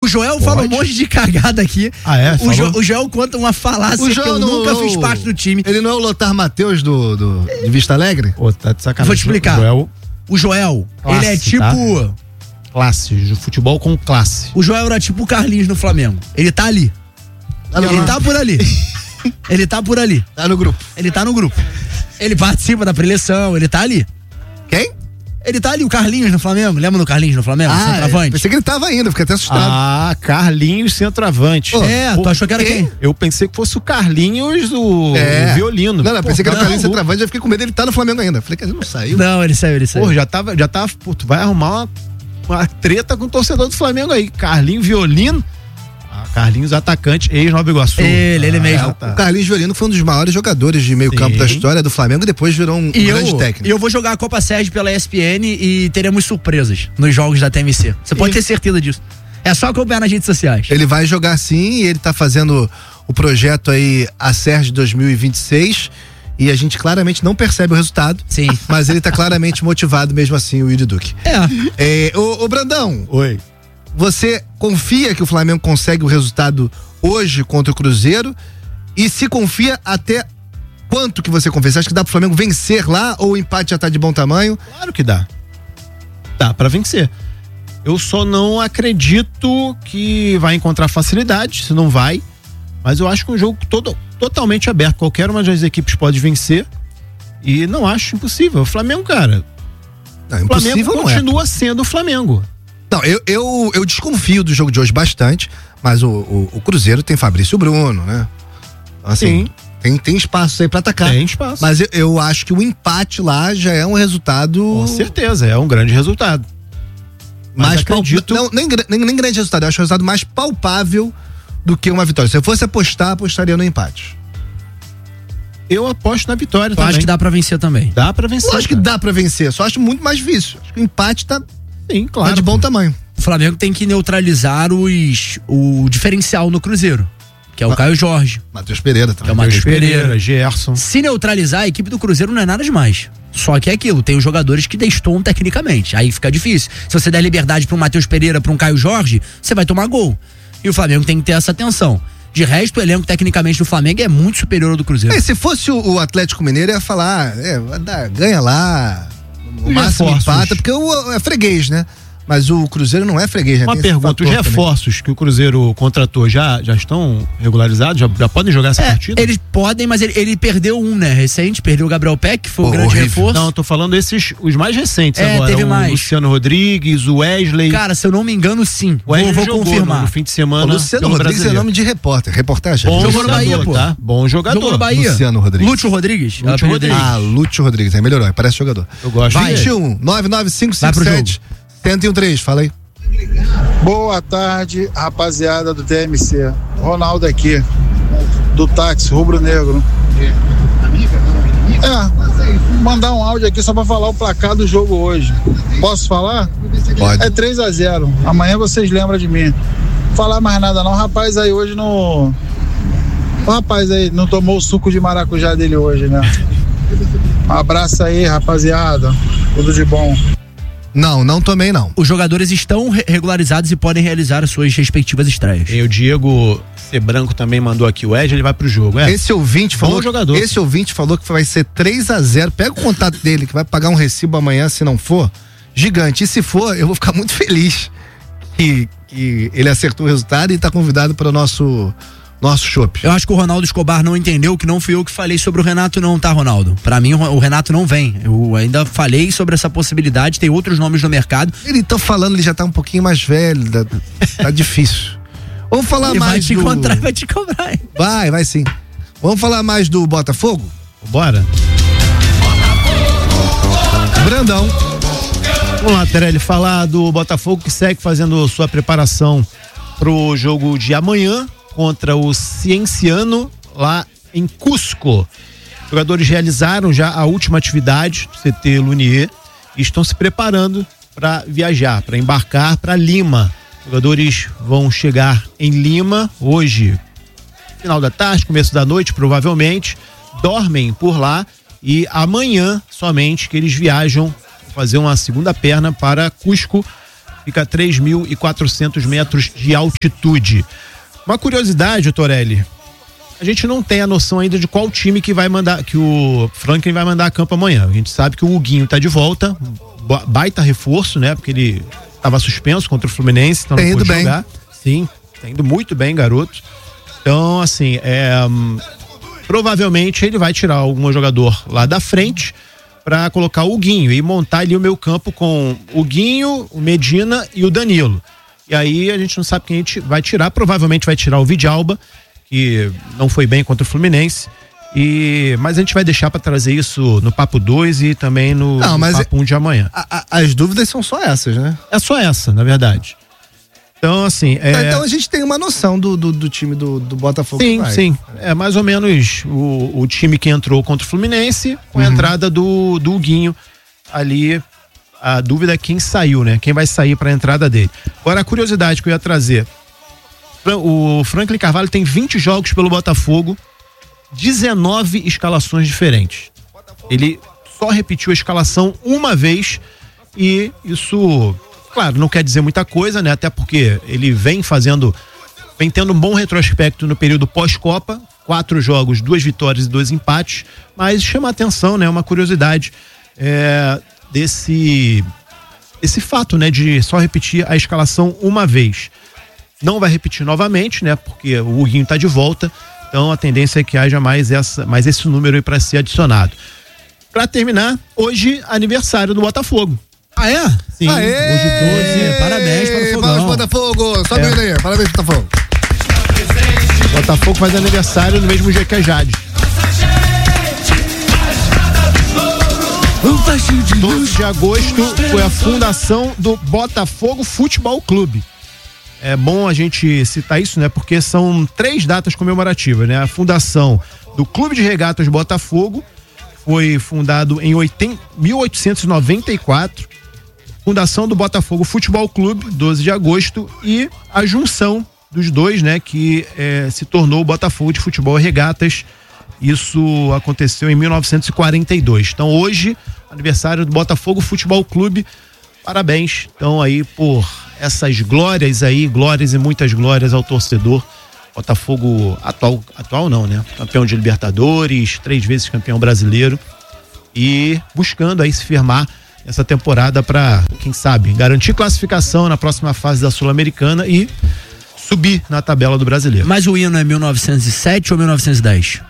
Joel fala um monte de cagada aqui. O Joel conta uma falácia que eu nunca fiz parte do time. Ele não é o Lothar Matheus de Vista Alegre? Tá de sacanagem. Vou te explicar. O Joel, classe, ele é tipo... Tá? Classe, de futebol com classe. O Joel era tipo o Carlinhos no Flamengo. Ele tá ali. Ele tá por ali. Ele tá por ali. Tá no grupo. Ele tá no grupo. Ele participa da preleção, ele tá ali. Quem? Ele tá ali, o Carlinhos no Flamengo. Lembra do Carlinhos no Flamengo? Centroavante. Pensei que ele tava ainda, fiquei até assustado. Carlinhos, centroavante. Tu achou que era quem? Eu pensei que fosse o Carlinhos, o violino. Não, pensei que era o Carlinhos centroavante, já fiquei com medo dele estar no Flamengo ainda. Falei que ele não saiu. Não, ele saiu. Pô, já tava, tu vai arrumar uma treta com o torcedor do Flamengo aí. Carlinhos, violino. Carlinhos, atacante, ex-Nova Iguaçu. Ele mesmo. O Carlinhos Violino foi um dos maiores jogadores de meio campo da história do Flamengo e depois virou um grande técnico. E eu vou jogar a Copa Sérgio pela ESPN e teremos surpresas nos jogos da TMC. Você pode ter certeza disso. É só acompanhar nas redes sociais. Ele vai jogar sim e ele tá fazendo o projeto aí a Sérgio 2026 e a gente claramente não percebe o resultado. Sim. Mas ele tá claramente motivado mesmo assim, o Yuri Duque. Ô Brandão. Oi. Você confia que o Flamengo consegue o resultado hoje contra o Cruzeiro? E se confia, até quanto que você confia? Você acha que dá pro Flamengo vencer lá ou o empate já tá de bom tamanho? Claro que dá. Dá pra vencer. Eu só não acredito que vai encontrar facilidade, se não vai. Mas eu acho que é um jogo totalmente aberto. Qualquer uma das equipes pode vencer. E não acho impossível. O Flamengo, cara. Não, impossível o Flamengo continua sendo o Flamengo. Não, eu desconfio do jogo de hoje bastante, mas o Cruzeiro tem Fabrício Bruno, né? Assim, tem espaço aí pra atacar. Tem espaço. Mas eu acho que o empate lá já é um resultado... Com certeza, é um grande resultado. Mas acredito... Não, nem grande resultado, eu acho o resultado mais palpável do que uma vitória. Se eu fosse apostaria no empate. Eu aposto na vitória também. Eu acho que dá pra vencer também. Dá pra vencer. Eu acho que dá pra vencer, só acho muito mais difícil. Acho que o empate tá... Sim, claro. Tá de bom tamanho. O Flamengo tem que neutralizar o diferencial no Cruzeiro, que é o Caio Jorge. Matheus Pereira também. Que é o Matheus Pereira, Gerson. Se neutralizar, a equipe do Cruzeiro não é nada demais. Só que é aquilo, tem os jogadores que destoam tecnicamente. Aí fica difícil. Se você der liberdade pra um Matheus Pereira, pra um Caio Jorge, você vai tomar gol. E o Flamengo tem que ter essa atenção. De resto, o elenco tecnicamente do Flamengo é muito superior ao do Cruzeiro. Se fosse o Atlético Mineiro, ia falar, ganha lá, o máximo empata, porque é freguês, né? Mas o Cruzeiro não é freguês, né? Uma pergunta, os reforços também que o Cruzeiro contratou já estão regularizados? Já podem jogar essa partida? Eles podem, mas ele perdeu um, né? Recente, perdeu o Gabriel Peck, que foi o grande reforço. Não, eu tô falando os mais recentes agora. Teve mais. Luciano Rodrigues, o Wesley. Cara, se eu não me engano, sim. O Wesley vou confirmar. No fim de semana. O Luciano Rodrigues é nome de reportagem. Jogou no Bahia, pô. Tá? Bom jogador. Jogou no Bahia. Luciano Rodrigues. Lúcio Rodrigues. Lúcio Rodrigues, aí melhorou, parece jogador. Eu gosto. 21 99557 1013, fala aí. Boa tarde, rapaziada do TMC. Ronaldo aqui, do táxi Rubro Negro. Mandar um áudio aqui só pra falar o placar do jogo hoje. Posso falar? Pode. É 3-0. Amanhã vocês lembram de mim. Não falar mais nada não, rapaz aí hoje não... O rapaz aí não tomou o suco de maracujá dele hoje, né? Um abraço aí, rapaziada. Tudo de bom. Não tomei não. Os jogadores estão regularizados e podem realizar as suas respectivas estreias. E o Diego Sebranco também mandou aqui o Ed, ele vai pro jogo. Esse ouvinte falou que vai ser 3-0. Pega o contato dele, que vai pagar um recibo amanhã se não for. Gigante. E se for, eu vou ficar muito feliz que ele acertou o resultado e tá convidado para o nosso chopp. Eu acho que o Ronaldo Escobar não entendeu que não fui eu que falei sobre o Renato não, tá, Ronaldo? Pra mim o Renato não vem. Eu ainda falei sobre essa possibilidade, tem outros nomes no mercado. Ele já tá um pouquinho mais velho, tá difícil. Vamos falar ele mais vai te encontrar e vai te cobrar. Vai sim. Vamos falar mais do Botafogo? Bora. Brandão. Vamos lá, Tereli, falar do Botafogo que segue fazendo sua preparação pro jogo de amanhã contra o Cienciano lá em Cusco. Os jogadores realizaram já a última atividade do CT Lunier e estão se preparando para viajar, para embarcar para Lima. Os jogadores vão chegar em Lima hoje, final da tarde, começo da noite, provavelmente, dormem por lá e amanhã somente que eles viajam fazer uma segunda perna para Cusco fica a 3.400 metros de altitude. Uma curiosidade, Torelli, a gente não tem a noção ainda de qual time que o Franklin vai mandar a campo amanhã. A gente sabe que o Huguinho tá de volta, baita reforço, né? Porque ele estava suspenso contra o Fluminense, então não pôde jogar. Sim, tá indo muito bem, garoto. Então, assim, provavelmente ele vai tirar algum jogador lá da frente para colocar o Huguinho e montar ali o meio campo com o Huguinho, o Medina e o Danilo. E aí a gente não sabe quem a gente vai tirar, provavelmente vai tirar o Vidalba, que não foi bem contra o Fluminense, mas a gente vai deixar para trazer isso no Papo 2 e também no Papo 1 de amanhã. As dúvidas são só essas, né? É só essa, na verdade. Então, assim... Então a gente tem uma noção do time do Botafogo. Sim. É mais ou menos o time que entrou contra o Fluminense, com a entrada do Huguinho ali. A dúvida é quem saiu, né? Quem vai sair para a entrada dele. Agora, a curiosidade que eu ia trazer... O Franklin Carvalho tem 20 jogos pelo Botafogo, 19 escalações diferentes. Ele só repetiu a escalação uma vez e isso, claro, não quer dizer muita coisa, né? Até porque ele vem tendo um bom retrospecto no período pós-Copa, 4 jogos, 2 vitórias e 2 empates, mas chama a atenção, né? Uma curiosidade desse fato, né? De só repetir a escalação uma vez. Não vai repetir novamente, né? Porque o Huguinho tá de volta. Então a tendência é que haja mais esse número aí para ser adicionado. Para terminar, hoje aniversário do Botafogo. Ah, é? Sim. Aê! Hoje 12. Parabéns para o Fogão. Parabéns, Botafogo. Sobe ele aí. Parabéns, Botafogo. O Botafogo faz aniversário no mesmo dia que a Jade. 12 de agosto foi a fundação do Botafogo Futebol Clube. É bom a gente citar isso, né? Porque são 3 datas comemorativas, né? A fundação do Clube de Regatas Botafogo foi fundado em 1894. Fundação do Botafogo Futebol Clube, 12 de agosto. E a junção dos dois, né? Que se tornou o Botafogo de Futebol e Regatas. Isso aconteceu em 1942. Então hoje, aniversário do Botafogo Futebol Clube. Parabéns, então, aí por essas glórias e muitas glórias ao torcedor. Botafogo atual não, né? Campeão de Libertadores, 3 vezes campeão brasileiro e buscando aí se firmar essa temporada para, quem sabe, garantir classificação na próxima fase da Sul-Americana e subir na tabela do brasileiro. Mas o hino é 1907 ou 1910?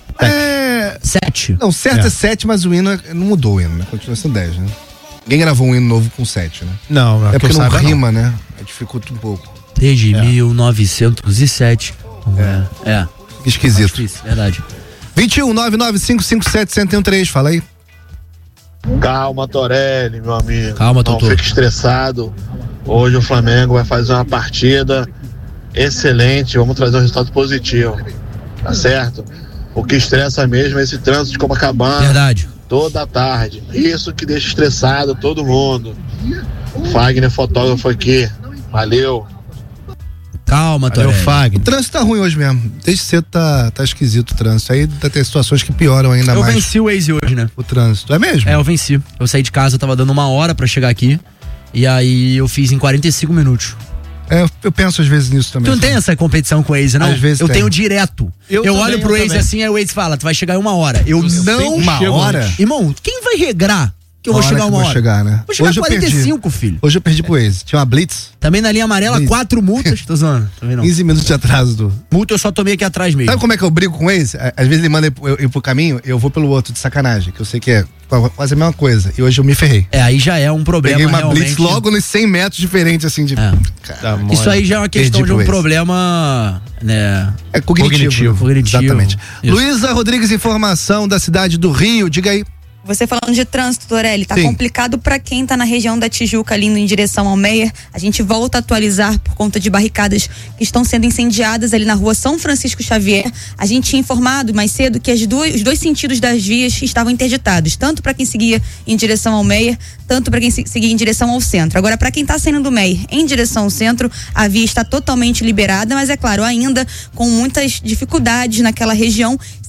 7. Não, certo é 7, mas o hino não mudou o hino, né? Continua sendo 10, né? Ninguém gravou um hino novo com 7, né? Não, é porque não rima, né? Dificulta um pouco. Desde 1907. Esquisito. Difícil, verdade. 21-99557-1013, fala aí. Calma, Torelli, meu amigo. Calma, Totô. Não fique estressado. Hoje o Flamengo vai fazer uma partida excelente. Vamos trazer um resultado positivo. Tá certo? O que estressa mesmo é esse trânsito de Copacabana. Verdade. Toda tarde. Isso que deixa estressado todo mundo. Fagner, fotógrafo aqui. Valeu. Calma, Torelli. O trânsito tá ruim hoje mesmo. Desde cedo tá esquisito o trânsito. Aí tem situações que pioram ainda mais. Eu venci o Waze hoje, né? O trânsito. É mesmo? Eu venci. Eu saí de casa, tava dando 1 hora pra chegar aqui. E aí eu fiz em 45 minutos. Eu penso às vezes nisso também. Tu não tem essa competição com o Waze, não? Às vezes eu tenho direto. Eu olho pro Waze assim, aí o Waze fala, tu vai chegar em 1 hora. Eu não... 1 hora? Irmão, quem vai regrar que eu vou chegar 1 hora? Vou chegar, né? Vou chegar hoje 45, filho. Hoje eu perdi pro Waze. Tinha uma blitz. Também na linha amarela, 4 multas. Tô zoando. Também não. 15 minutos de atraso. Multa eu só tomei aqui atrás mesmo. Sabe como é que eu brigo com o Waze? Às vezes ele manda eu ir pro caminho, eu vou pelo outro, de sacanagem. Que eu sei que é quase a mesma coisa. E hoje eu me ferrei. Aí já é um problema. Peguei uma realmente... blitz logo nos 100 metros diferentes, assim, de... Isso aí já é uma questão de um problema, né? É cognitivo. Exatamente. Isso. Luísa Rodrigues, informação da cidade do Rio, diga aí. Você falando de trânsito, Torelli, tá Sim. complicado pra quem tá na região da Tijuca, ali indo em direção ao Meier. A gente volta a atualizar por conta de barricadas que estão sendo incendiadas ali na rua São Francisco Xavier. A gente tinha informado mais cedo que os dois sentidos das vias estavam interditados, tanto para quem seguia em direção ao Meier, tanto para quem seguia em direção ao centro. Agora, para quem tá saindo do Meier em direção ao centro, a via está totalmente liberada, mas é claro, ainda com muitas dificuldades naquela região,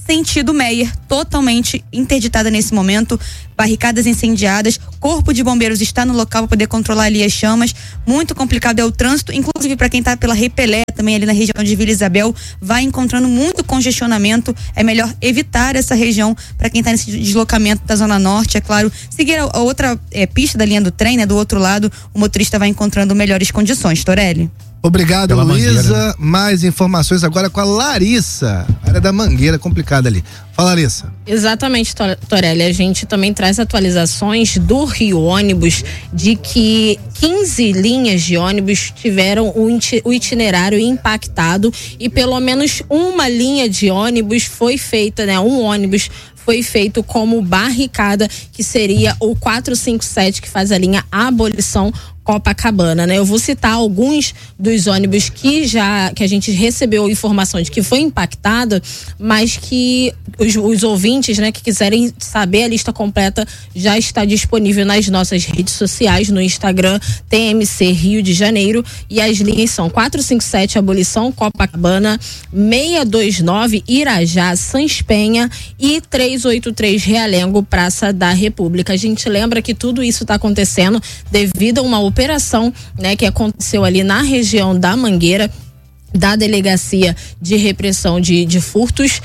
sentido Meyer, totalmente interditada nesse momento, barricadas incendiadas, corpo de bombeiros está no local para poder controlar ali as chamas, muito complicado é o trânsito, inclusive para quem está pela Repelé, também ali na região de Vila Isabel, vai encontrando muito congestionamento, é melhor evitar essa região para quem está nesse deslocamento da Zona Norte, é claro, seguir a outra pista da linha do trem, né, do outro lado, o motorista vai encontrando melhores condições. Torelli. Obrigado, pela Luísa. Mangueira, né? Mais informações agora com a Larissa, área da Mangueira, complicada ali. Fala, Larissa. Exatamente, Torelli. A gente também traz atualizações do Rio Ônibus de que 15 linhas de ônibus tiveram o itinerário impactado e pelo menos uma linha de ônibus foi feita, né? Um ônibus foi feito como barricada, que seria o 457, que faz a linha Abolição Copacabana, né? Eu vou citar alguns dos ônibus que a gente recebeu informação de que foi impactada, mas que os ouvintes, né, que quiserem saber a lista completa já está disponível nas nossas redes sociais, no Instagram TMC Rio de Janeiro, e as linhas são 457 Abolição Copacabana, 629 Irajá Sans Penha e 383 Realengo Praça da República. A gente lembra que tudo isso está acontecendo devido a uma operação, né, que aconteceu ali na região da Mangueira, da Delegacia de Repressão de Furtos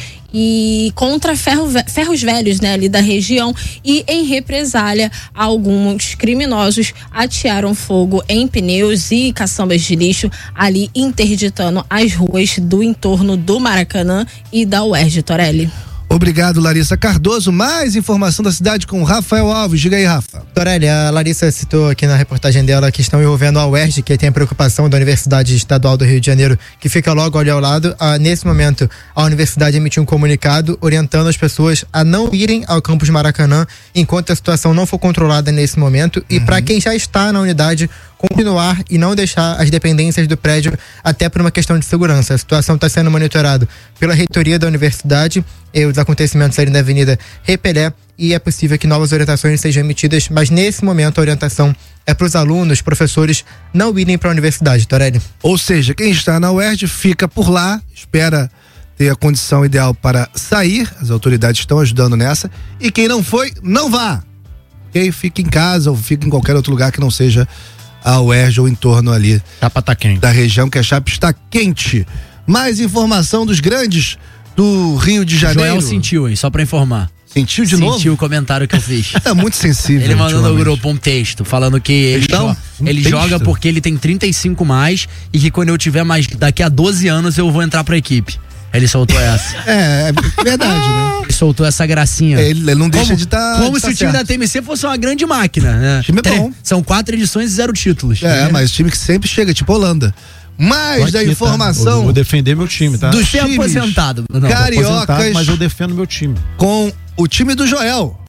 e contra ferros velhos, né, ali da região, e em represália alguns criminosos atearam fogo em pneus e caçambas de lixo ali, interditando as ruas do entorno do Maracanã e da UERJ. Torelli. Obrigado, Larissa Cardoso. Mais informação da cidade com Rafael Alves. Diga aí, Rafa. Torelli, a Larissa citou aqui na reportagem dela a questão envolvendo a UERJ, que tem a preocupação da Universidade Estadual do Rio de Janeiro, que fica logo ali ao lado. Nesse momento, a universidade emitiu um comunicado orientando as pessoas a não irem ao campus Maracanã enquanto a situação não for controlada nesse momento. E para quem já está na unidade, continuar e não deixar as dependências do prédio, até por uma questão de segurança. A situação está sendo monitorada pela reitoria da universidade e os acontecimentos ali na Avenida Repelé, e é possível que novas orientações sejam emitidas, mas nesse momento a orientação é para os alunos, professores não irem para a universidade. Torelli. Ou seja, quem está na UERJ fica por lá, espera ter a condição ideal para sair, as autoridades estão ajudando nessa, e quem não foi, não vá. Ok? Fica em casa ou fica em qualquer outro lugar que não seja a UERJ ou em torno ali da região, que a chapa está quente. Mais informação dos grandes do Rio de Janeiro. Joel sentiu, hein? Só pra informar. Sentiu de novo? Sentiu o comentário que eu fiz. É muito sensível. Ele mandou no grupo um texto falando que ele joga porque ele tem 35 mais e que quando eu tiver mais daqui a 12 anos eu vou entrar pra equipe. Ele soltou essa. É verdade, né? Ele soltou essa gracinha. Ele não deixa de estar. Como se o time da TMC fosse uma grande máquina, né? O time é bom. São 4 edições e 0 títulos. Mas o time que sempre chega, tipo Holanda. Mais da informação. Tá? Vou defender meu time, tá? Dos times aposentado. Cariocas. Mas eu defendo meu time. Com o time do Joel.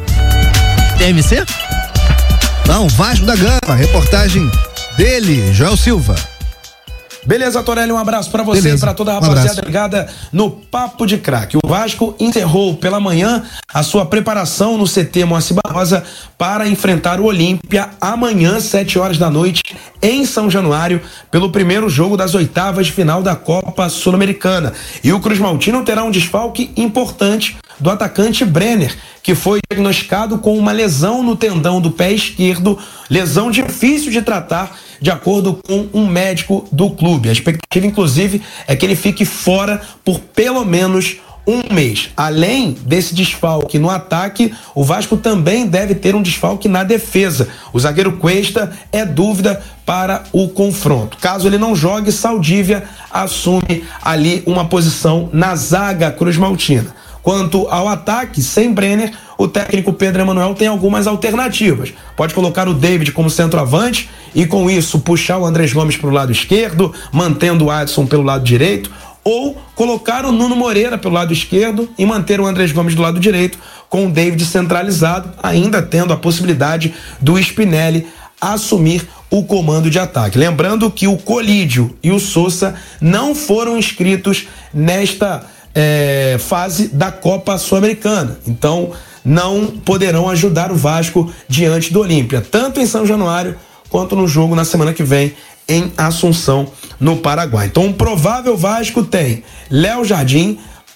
TMC? Não, Vasco da Gama. Reportagem dele, Joel Silva. Beleza, Torelli, um abraço pra você e pra toda a rapaziada ligada no Papo de Craque. O Vasco encerrou pela manhã a sua preparação no CT Moacir Barbosa para enfrentar o Olímpia amanhã, 7 horas da noite, em São Januário, pelo primeiro jogo das oitavas de final da Copa Sul-Americana. E o Cruz Maltino terá um desfalque importante do atacante Brenner, que foi diagnosticado com uma lesão no tendão do pé esquerdo, lesão difícil de tratar, de acordo com um médico do clube. A expectativa, inclusive, é que ele fique fora por pelo menos um mês. Além desse desfalque no ataque, o Vasco também deve ter um desfalque na defesa. O zagueiro Cuesta é dúvida para o confronto. Caso ele não jogue, Saldívia assume ali uma posição na zaga cruzmaltina. Quanto ao ataque, sem Brenner, o técnico Pedro Emanuel tem algumas alternativas. Pode colocar o David como centroavante e, com isso, puxar o Andrés Gomes para o lado esquerdo, mantendo o Adson pelo lado direito, ou colocar o Nuno Moreira pelo lado esquerdo e manter o Andrés Gomes do lado direito, com o David centralizado, ainda tendo a possibilidade do Spinelli assumir o comando de ataque. Lembrando que o Colídio e o Sousa não foram inscritos nesta fase da Copa Sul-Americana, então não poderão ajudar o Vasco diante do Olímpia, tanto em São Januário quanto no jogo na semana que vem em Assunção, no Paraguai. Então, um provável Vasco tem Léo Jardim,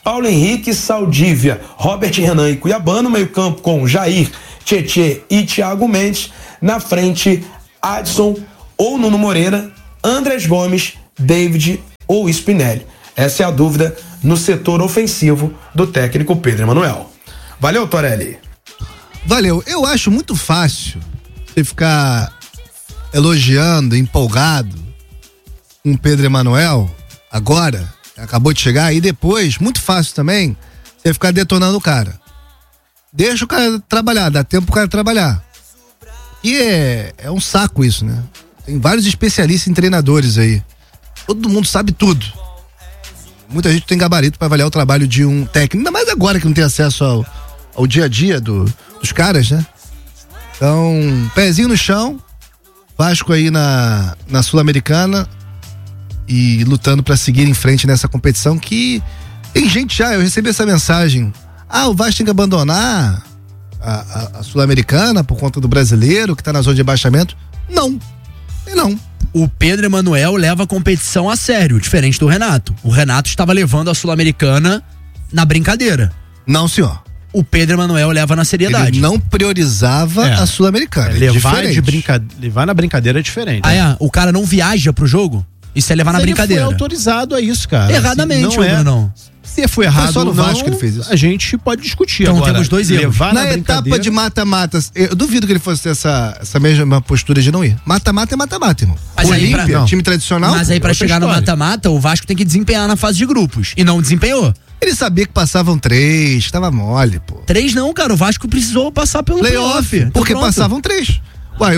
Paulo Henrique, Saldívia, Robert Renan e Cuiabá, no meio campo com Jair, Tietê e Thiago Mendes, na frente Adson ou Nuno Moreira, Andrés Gomes, David ou Spinelli. Essa é a dúvida no setor ofensivo do técnico Pedro Emanuel. Valeu, Torelli. Valeu. Eu acho muito fácil você ficar elogiando, empolgado com o Pedro Emanuel agora, acabou de chegar, e depois, muito fácil também, você ficar detonando o cara. Deixa o cara trabalhar, dá tempo pro cara trabalhar. E é um saco isso, né? Tem vários especialistas em treinadores aí. Todo mundo sabe tudo. Muita gente tem gabarito para avaliar o trabalho de um técnico, ainda mais agora que não tem acesso ao dia a dia dos caras, né? Então, pezinho no chão, Vasco aí na Sul-Americana e lutando para seguir em frente nessa competição que tem gente eu recebi essa mensagem, o Vasco tem que abandonar a Sul-Americana por conta do brasileiro que tá na zona de rebaixamento. Não. O Pedro Emanuel leva a competição a sério, diferente do Renato. O Renato estava levando a Sul-Americana na brincadeira. Não, senhor. O Pedro Emanuel leva na seriedade. Ele não priorizava a Sul-Americana. Levar na brincadeira é diferente. O cara não viaja pro jogo? Isso é levar na brincadeira. Ele foi autorizado a isso, cara. Erradamente, assim, não. Se foi errado só no ou não, Vasco que ele fez isso. A gente pode discutir. Então agora, temos dois erros. Na etapa de mata-matas, eu duvido que ele fosse ter essa mesma postura de não ir. Mata-mata é mata-mata, irmão. Mas Olímpia, time tradicional. Mas aí pra chegar no mata-mata, o Vasco tem que desempenhar na fase de grupos. E não desempenhou. Ele sabia que passavam 3, tava mole, pô. 3 não, cara. O Vasco precisou passar pelo playoff. Porque passavam 3. Uai,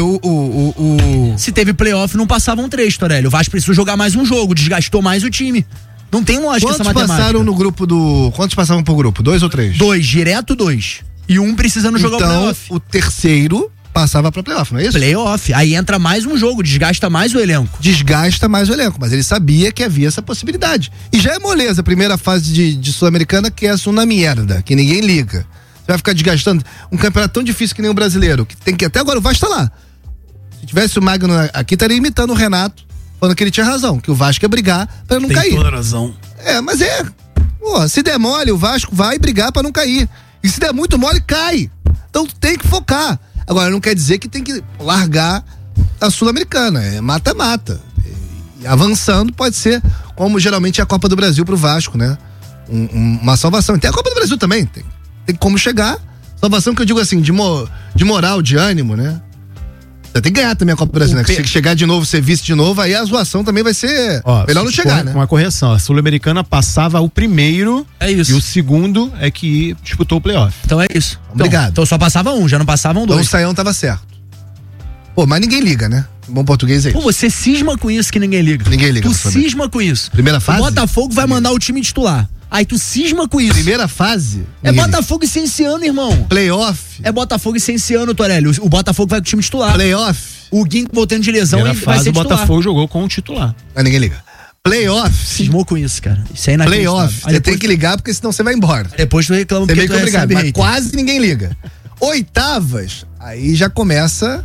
Se teve playoff, não passavam 3, Torelli. O Vasco precisou jogar mais um jogo, desgastou mais o time. Não tem lógica essa matemática. Quantos passavam pro grupo? 2 ou 3? 2, direto 2. E um precisando jogar o playoff. O terceiro passava pra playoff, não é isso? Playoff. Aí entra mais um jogo, desgasta mais o elenco. Mas ele sabia que havia essa possibilidade. E já é moleza a primeira fase de Sul-Americana, que é uma merda, que ninguém liga. Você vai ficar desgastando um campeonato tão difícil que nem o brasileiro, que tem que até agora o Vasco tá lá. Se tivesse o Magno aqui, estaria imitando o Renato, falando que ele tinha razão, que o Vasco ia brigar pra não cair. Tem toda razão. Mas se der mole, o Vasco vai brigar pra não cair. E se der muito mole, cai. Então tem que focar. Agora, não quer dizer que tem que largar a Sul-Americana. É mata-mata. E avançando pode ser, como geralmente é a Copa do Brasil pro Vasco, né? Uma salvação. E tem a Copa do Brasil também. Tem como chegar. Salvação que eu digo assim, de moral, de ânimo, né? Você tem que ganhar também a Copa do Brasil, né? Se chegar de novo, ser vice de novo, aí a zoação também vai ser melhor não chegar, né? Uma correção, a Sul-Americana passava o primeiro e o segundo é que disputou o playoff. Então é isso. Obrigado. Então só passava um, já não passavam 2. Então o Saião tava certo. Pô, mas ninguém liga, né? Bom português é isso. Pô, você cisma com isso que ninguém liga. Ninguém liga. Tu cisma com isso. Primeira fase? O Botafogo vai mandar o time titular. Aí tu cisma com isso. Primeira fase? É Botafogo e Cienciano, irmão. Playoff? É Botafogo e Cienciano, Torelli. O Botafogo vai com o time titular. Playoff? O Guinco voltando de lesão e vai ser titular. O Botafogo jogou com o titular. Mas ninguém liga. Playoff? Cismou com isso, cara. Isso é inacreditável. Playoff. Você tem que ligar porque senão você vai embora. Depois tu reclama porque tu recebe mas quase ninguém liga. Oitavas, aí já começa...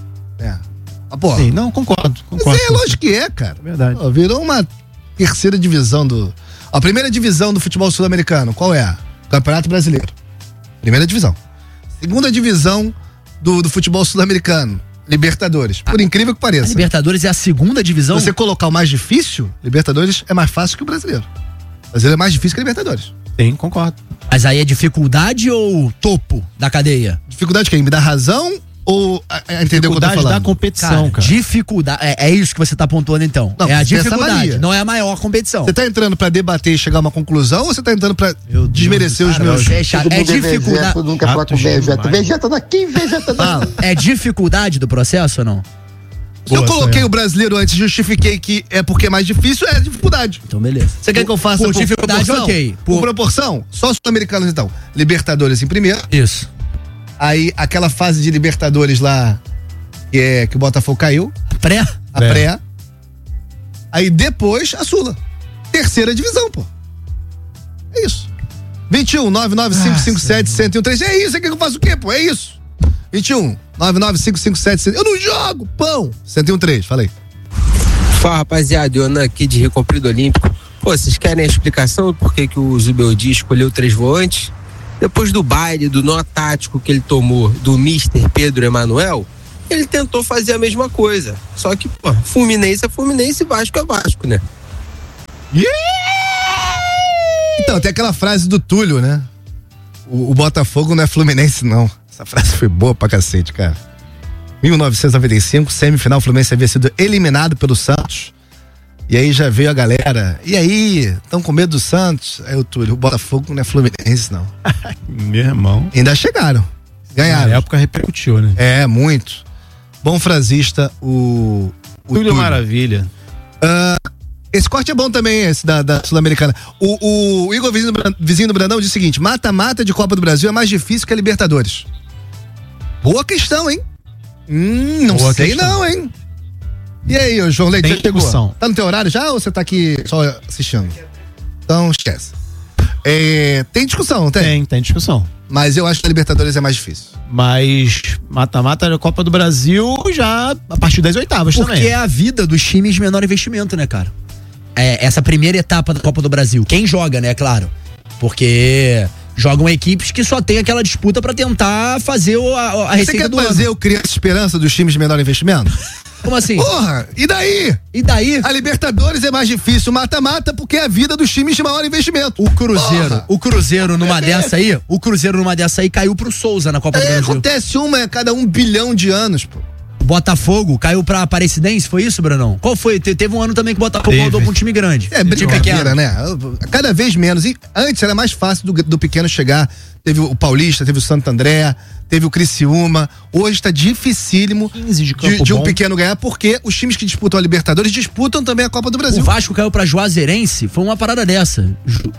Sim, não, concordo. Mas lógico que é, cara. Verdade. Virou uma terceira divisão a primeira divisão do futebol sul-americano, qual é? Campeonato Brasileiro. Primeira divisão. Segunda divisão do futebol sul-americano, Libertadores. Por incrível que pareça. A Libertadores é a segunda divisão? Se você colocar o mais difícil, Libertadores é mais fácil que o Brasileiro. O Brasileiro é mais difícil que a Libertadores. Sim, concordo. Mas aí é dificuldade ou topo da cadeia? Dificuldade quem? Me dá razão ou entendeu o que eu tô falando? Da competição, cara. Dificuldade, é isso que você tá pontuando então. Não, é a dificuldade, não é a maior competição. Você tá entrando pra debater e chegar a uma conclusão ou você tá entrando pra desmerecer os meus... É dificuldade. Todo mundo quer falar com Vegeta. Vegeta daqui, Vegeta daqui. É dificuldade do processo ou não? Se eu coloquei o brasileiro antes, justifiquei que é porque é mais difícil, é dificuldade. Então, beleza. Você quer que eu faça por dificuldade, proporção? ok. Por proporção? Só sul-americanos, então. Libertadores em primeiro. Isso. Aí, aquela fase de Libertadores lá, que o Botafogo caiu. A pré. Aí, depois, a Sula. Terceira divisão, pô. É isso. 21 99557 1013. É isso, você quer que eu faça o quê, pô? É isso. 21 99557 eu não jogo, pão. 1013, falei. Fala, rapaziada, Yonan aqui de Rio Comprido Olímpico. Pô, vocês querem a explicação do porquê que o Zubeldia escolheu 3 volantes? Depois do baile, do nó tático que ele tomou do Mister Pedro Emanuel, ele tentou fazer a mesma coisa. Só que, pô, Fluminense é Fluminense e Vasco é Vasco, né? Então, tem aquela frase do Túlio, né? O Botafogo não é Fluminense, não. Essa frase foi boa pra cacete, cara. 1995, semifinal, o Fluminense havia sido eliminado pelo Santos. E aí já veio a galera. E aí, estão com medo do Santos? Aí o Túlio, o Botafogo não é Fluminense, não. Meu irmão. Ainda chegaram. Ganharam. Na época repercutiu, né? É, muito. Bom frasista, o Túlio Maravilha. Esse corte é bom também, esse da Sul-Americana. O Igor, vizinho do Brandão, diz o seguinte: mata-mata de Copa do Brasil é mais difícil que a Libertadores. Boa questão, hein? Não Boa sei questão. não, hein? E aí, ô João Leite, Tem já chegou? discussão. Tá no teu horário já ou você tá aqui só assistindo? Então, esquece. Tem discussão, não tem? Tem discussão. Mas eu acho que a Libertadores é mais difícil. Mas mata-mata da Copa do Brasil já a partir das oitavas Porque também. é a vida dos times de menor investimento, né, cara? Essa primeira etapa da Copa do Brasil. Quem joga, né, claro. Porque jogam equipes que só tem aquela disputa pra tentar fazer a receita do ano. Você quer fazer o Criança Esperança dos times de menor investimento? Como assim? Porra, e daí? E daí? A Libertadores é mais difícil, mata-mata, porque é a vida dos times de maior investimento. O Cruzeiro numa dessa aí caiu pro Souza na Copa do Brasil. Acontece uma a cada 1 bilhão de anos, pô. O Botafogo caiu pra Aparecidense, foi isso, Brunão? Qual foi? Teve um ano também que o Botafogo rodou pra um time grande. É brincadeira, né? Cada vez menos. E antes era mais fácil do pequeno chegar. Teve o Paulista, teve o Santo André, teve o Criciúma. Hoje tá dificílimo de um pequeno ganhar, porque os times que disputam a Libertadores disputam também a Copa do Brasil. O Vasco caiu pra Juazeirense, foi uma parada dessa.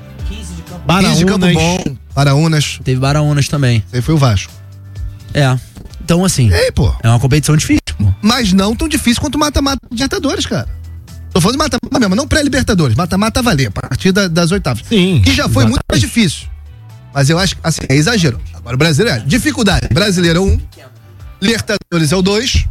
15 de Campo Bom, Baraunas. Teve Baraunas também. Aí foi o Vasco. Então, assim, é uma competição difícil, pô. Mas não tão difícil quanto o mata-mata de Libertadores, cara. Tô falando de mata-mata mesmo, não pré-Libertadores. Mata-mata valer, a partir das oitavas. Sim. Que já foi muito mais difícil. Mas eu acho que, assim, é exagero. Agora o brasileiro dificuldade. Brasileiro é 1, Libertadores é o 2,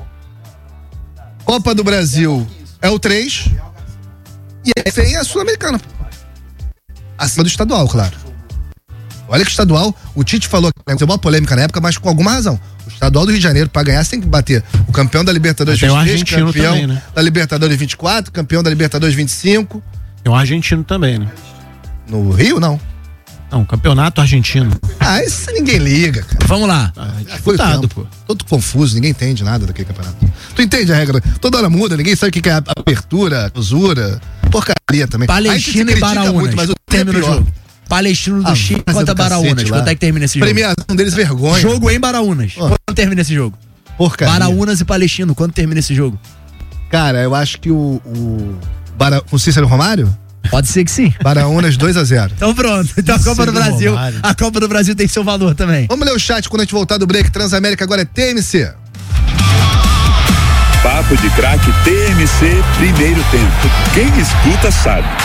Copa do Brasil é o 3, e aí vem a Sul-Americana. Acima do estadual, claro. Olha que estadual, o Tite falou que deu uma polêmica na época, mas com alguma razão. O estadual do Rio de Janeiro, pra ganhar, você tem que bater o campeão da Libertadores 23, campeão também, né? da Libertadores 24, campeão da Libertadores 25. Tem um argentino também, né? No Rio, não? Não, campeonato argentino. Isso ninguém liga, cara. Vamos lá. Disputado, pô. Todo confuso, ninguém entende nada daquele campeonato. Tu entende a regra? Toda hora muda, ninguém sabe o que é abertura, clausura, porcaria também. Palestina e Baraunas. Muito, mas o termina o jogo. Palestino do Chile contra Baraunas. Quanto é que termina esse jogo? Premiação deles, vergonha. Jogo em Baraunas. Quando termina esse jogo? Porcaria. Baraunas e Palestino, quando termina esse jogo? Cara, eu acho que o Cícero Romário? Pode ser que sim. Baraunas 2-0. Então pronto. Então a Copa do Brasil tem seu valor também. Vamos ler o chat quando a gente voltar do break. Transamérica agora é TMC. Papo de Craque TMC, primeiro tempo. Quem escuta sabe.